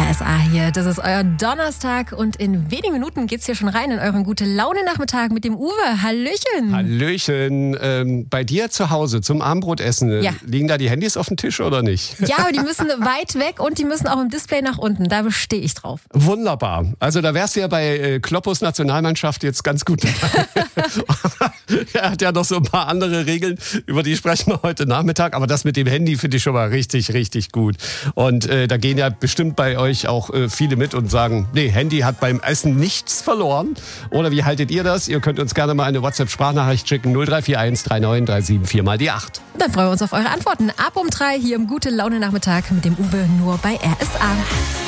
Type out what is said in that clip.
RSA hier, das ist euer Donnerstag und in wenigen Minuten geht's hier schon rein in euren Gute-Laune-Nachmittag mit dem Uwe. Hallöchen. Hallöchen. Bei dir zu Hause zum Abendbrotessen, Ja. liegen da die Handys auf dem Tisch oder nicht? Ja, aber die müssen weit weg und die müssen auch im Display nach unten. Da bestehe ich drauf. Wunderbar. Also da wärst du ja bei Kloppos Nationalmannschaft jetzt ganz gut dabei. Er hat ja noch so ein paar andere Regeln, über die sprechen wir heute Nachmittag. Aber das mit dem Handy finde ich schon mal richtig, richtig gut. Und da gehen ja bestimmt bei euch auch viele mit und sagen, nee, Handy hat beim Essen nichts verloren. Oder wie haltet ihr das? Ihr könnt uns gerne mal eine WhatsApp-Sprachnachricht schicken. 0341 3937 4 mal die 8. Dann freuen wir uns auf eure Antworten. Ab um 3 hier im Gute-Laune-Nachmittag mit dem Uwe nur bei RSA.